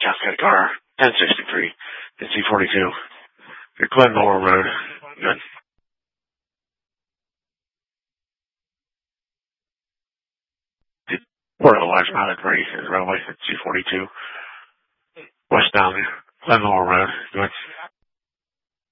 South Dakota car, 1063, it's C42. You're Glenmore Road. Good. Port of the West Mounted Race is railway at C42. Westbound Glenmore Road. Good.